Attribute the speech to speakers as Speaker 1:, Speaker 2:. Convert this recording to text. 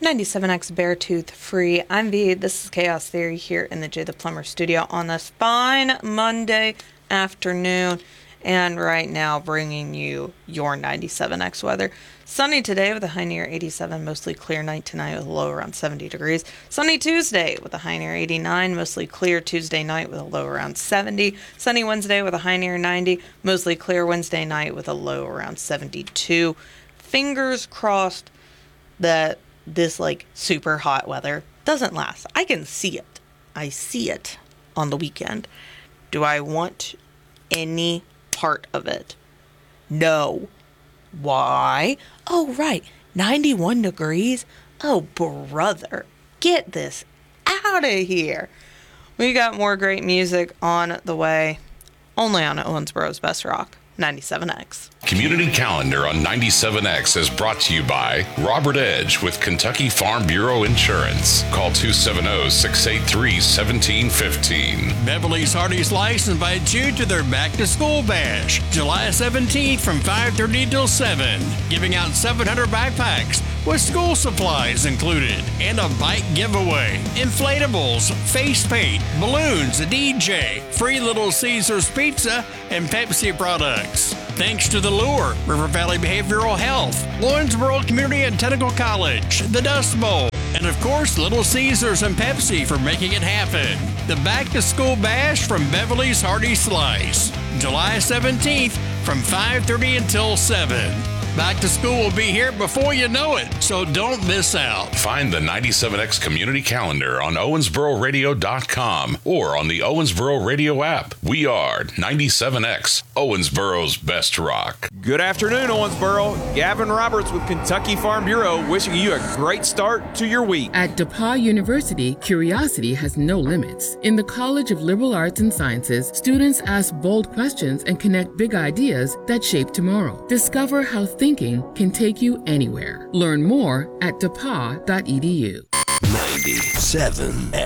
Speaker 1: 97X Beartooth Free. I'm V. This is Chaos Theory here in the Jay the Plumber studio on this fine Monday afternoon. And right now bringing you your 97X weather. Sunny today with a high near 87, mostly clear night tonight with a low around 70 degrees. Sunny Tuesday with a high near 89, mostly clear Tuesday night with a low around 70. Sunny Wednesday with a high near 90, mostly clear Wednesday night with a low around 72. Fingers crossed that this super hot weather doesn't last. I can see it. I see it on the weekend. Do I want any part of it? No. Why? Oh, right. 91 degrees? Oh, brother. Get this out of here. We got more great music on the way. Only on Owensboro's Best Rock. 97X.
Speaker 2: Community Calendar on 97X is brought to you by Robert Edge with Kentucky Farm Bureau Insurance. Call 270-683-1715.
Speaker 3: Beverly's Hardy Slice invites you to their Back to School Bash, July 17th from 5:30 till 7, giving out 700 backpacks with school supplies included and a bike giveaway, inflatables, face paint, balloons, a DJ, free Little Caesars pizza, and Pepsi products. Thanks to The Lure, River Valley Behavioral Health, Lawrenceburg Community and Technical College, the Dust Bowl, and of course Little Caesars and Pepsi for making it happen. The Back to School Bash from Beverly's Hardy Slice, July 17th from 5:30 until 7. Back to school will be here before you know it, so don't miss out.
Speaker 2: Find the 97X Community Calendar on OwensboroRadio.com or on the Owensboro Radio app. We are 97X, Owensboro's Best Rock.
Speaker 4: Good afternoon, Owensboro. Gavin Roberts with Kentucky Farm Bureau wishing you a great start to your week.
Speaker 5: At DePauw University, curiosity has no limits. In the College of Liberal Arts and Sciences, students ask bold questions and connect big ideas that shape tomorrow. Discover how thinking can take you anywhere. Learn more at depaw.edu.
Speaker 6: 97